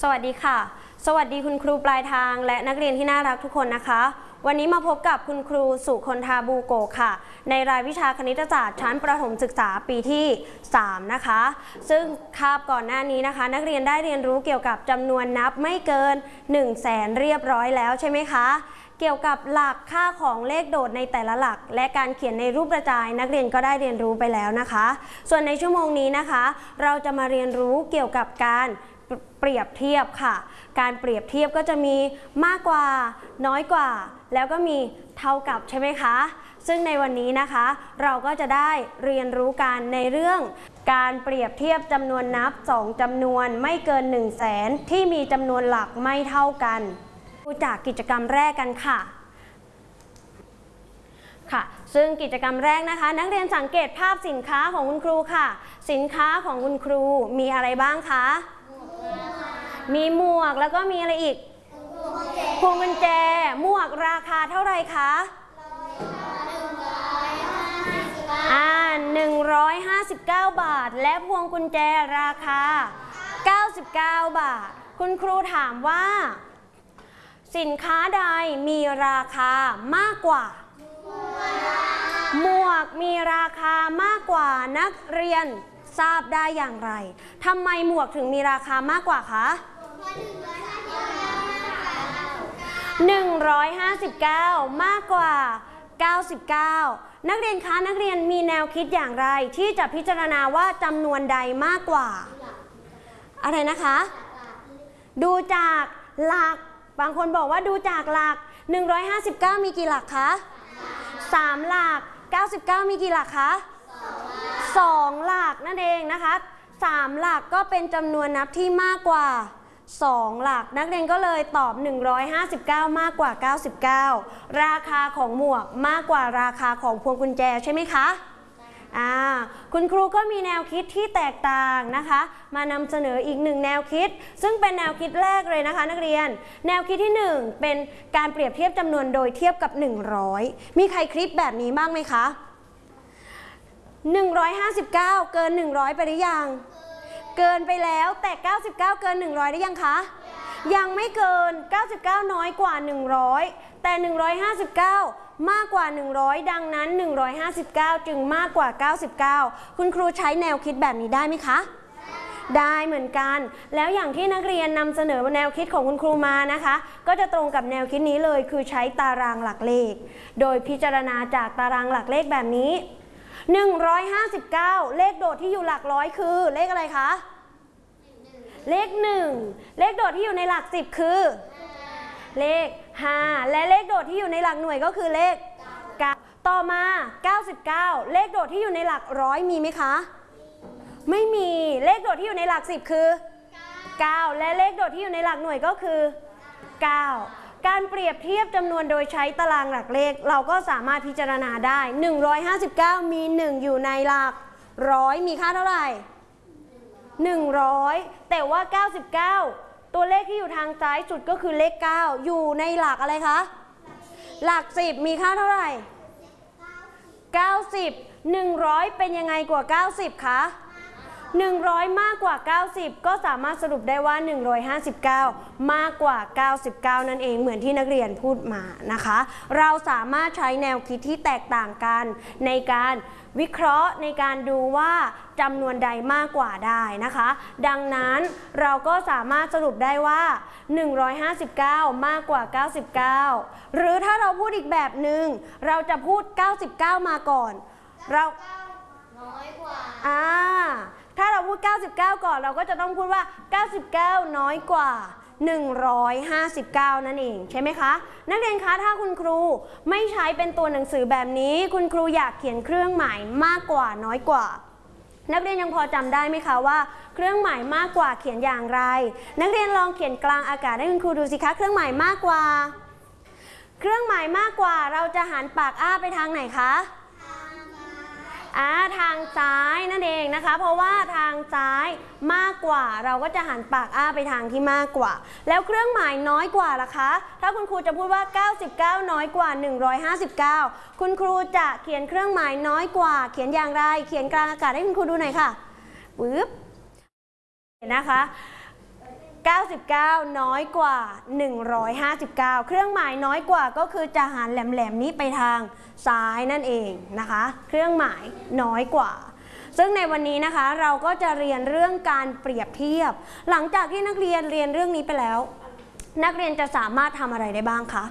วัสดีค่ะสวัสดีคุณครูปลายทางและนักเรียนที่น่ารักทุกคนนะคะวันนี้มาพบกับคุณครูสุคนธาบูโกค่ะในรายวิชาคณิตศาสตร์ชั้นประถมศึกษาปีที่3นะคะซึ่งคาบก่อนหน้านี้นะคะนักเรียนได้เรียนรู้เกี่ยวกับจำนวนนับไม่เกิน 100,000 เรียบร้อยแล้วใช่ไหมคะเกี่ยวกับหลักค่าของเลขโดดในแต่ละหลักและการเขียนในรูปกระจายนักเรียนก็ได้เรียนรู้ไปแล้วนะคะส่วนในชั่วโมงนี้นะคะเราจะมาเรียนรู้เกี่ยวกับการเปรียบเทียบค่ะการเปรียบเทียบก็จะมีมากกว่าน้อยกว่าแล้วก็มีเท่ากับใช่ไหมคะซึ่งในวันนี้นะคะเราก็จะได้เรียนรู้กันในเรื่องการเปรียบเทียบจำนวนนับ2จำนวนไม่เกิน 100,000 ที่มีจำนวนหลักไม่เท่ากันดูจากกิจกรรมแรกกันค่ะซึ่งกิจกรรมแรกนะคะนักเรียนสังเกตภาพสินค้าของคุณครูค่ะสินค้าของคุณครูมีอะไรบ้างคะมีหมวกแล้วก็มีอะไรอีกพวงกุญแจหมวกราคาเท่าไหร่คะ159 บาทและพวงกุญแจราคา99 บาทคุณครูถามว่าสินค้าใดมีราคามากกว่าหมวกมีราคามากกว่านักเรียนทราบได้อย่างไรทำไมหมวกถึงมีราคามากกว่าคะ159มากกว่า99นักเรียนคะนักเรียนมีแนวคิดอย่างไรที่จะพิจารณาว่าจำนวนใดมากกว่าอะไรนะคะดูจากหลักบางคนบอกว่าดูจากหลัก159มีกี่หลักคะ3หลัก99มีกี่หลักคะ2หลักนั่นเองนะคะ3หลักก็เป็นจำนวนนับที่มากกว่า2หลักนักเรียนก็เลยตอบ159มากกว่า99ราคาของหมวกมากกว่าราคาของพวงกุญแจใช่ไหมคะคุณครูก็มีแนวคิดที่แตกต่างนะคะมานำเสนออีกหนึ่งแนวคิดซึ่งเป็นแนวคิดแรกเลยนะคะนักเรียนแนวคิดที่1เป็นการเปรียบเทียบจำนวนโดยเทียบกับ100มีใครคิดแบบนี้บ้างไหมคะ159เกิน100ไปหรือยังเกินไปแล้วแต่99เกิน100ได้ยังคะยังไม่เกิน99น้อยกว่า100แต่159มากกว่า100ดังนั้น159จึงมากกว่า99คุณครูใช้แนวคิดแบบนี้ได้ไหมคะได้เหมือนกันแล้วอย่างที่นักเรียนนำเสนอแนวคิดของคุณครูมานะคะก็จะตรงกับแนวคิดนี้เลยคือใช้ตารางหลักเลขโดยพิจารณาจากตารางหลักเลขแบบนี้159เลขโดดที่อยู่หลักร้อยคือเลขอะไรคะเลข1เลขโดดที่อยู่ในหลัก10คือเลข5และเลขโดดที่อยู่ในหลักหน่วยก็คือเลข9ต่อมา99เลขโดดที่อยู่ในหลักร้อยมีไหมคะไม่มีเลขโดดที่อยู่ในหลัก10คือ9และเลขโดดที่อยู่ในหลักหน่วยก็คือ9การเปรียบเทียบจำนวนโดยใช้ตารางหลักเลขเราก็สามารถพิจารณาได้159มี1อยู่ในหลักร้อยมีค่าเท่าไหร่100แต่ว่า99ตัวเลขที่อยู่ทางซ้ายสุดก็คือเลข9อยู่ในหลักอะไรคะหลัก10มีค่าเท่าไหร่90 100เป็นยังไงกว่า90คะ100มากกว่า90ก็สามารถสรุปได้ว่า159มากกว่า99นั่นเองเหมือนที่นักเรียนพูดมานะคะเราสามารถใช้แนวคิดที่แตกต่างกันในการวิเคราะห์ในการดูว่าจำนวนใดมากกว่าได้นะคะดังนั้นเราก็สามารถสรุปได้ว่า159มากกว่า99หรือถ้าเราพูดอีกแบบหนึ่งเราจะพูด99มาก่อนเราน้อยกว่าถ้าเราพูด99ก่อนเราก็จะต้องพูดว่า99น้อยกว่า159นั่นเองใช่ไหมคะนักเรียนคะถ้าคุณครูไม่ใช้เป็นตัวหนังสือแบบนี้คุณครูอยากเขียนเครื่องหมายมากกว่าน้อยกว่านักเรียนยังพอจำได้ไหมคะว่าเครื่องหมายมากกว่าเขียนอย่างไรนักเรียนลองเขียนกลางอากาศให้คุณครูดูสิคะเครื่องหมายมากกว่าเครื่องหมายมากกว่าเราจะหันปากอ้าไปทางไหนคะทางซ้ายนั่นเองนะคะเพราะว่าทางซ้ายมากกว่าเราก็จะหันปากอ้าไปทางที่มากกว่าแล้วเครื่องหมายน้อยกว่าล่ะคะถ้าคุณครูจะพูดว่า99น้อยกว่า159คุณครูจะเขียนเครื่องหมายน้อยกว่าเขียนอย่างไรเขียนกลางอากาศให้คุณครูดูหน่อยค่ะปึ๊บนะคะ 99 น้อยกว่า 159 เครื่องหมายน้อยกว่าก็คือจะหันแหลมๆนี้ไปทางซ้ายนั่นเองนะคะเครื่องหมายน้อยกว่าซึ่งในวันนี้นะคะเราก็จะเรียนเรื่องการเปรียบเทียบหลังจากที่นักเรียนเรียนเรื่องนี้ไปแล้วนักเรียนจะสามารถทำอะไรได้บ้างคะ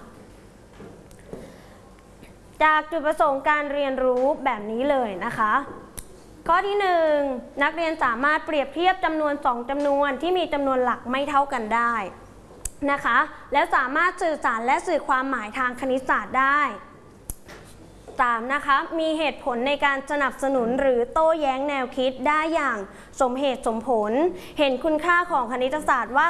จากจุดประสงค์การเรียนรู้แบบนี้เลยนะคะข้อที่1นักเรียนสามารถเปรียบเทียบจำนวน2จำนวนที่มีจำนวนหลักไม่เท่ากันได้นะคะแล้วสามารถสื่อสารและสื่อความหมายทางคณิตศาสตร์ได้3นะคะมีเหตุผลในการสนับสนุนหรือโต้แย้งแนวคิดได้อย่างสมเหตุสมผลเห็นคุณค่าของคณิตศาสตร์ว่า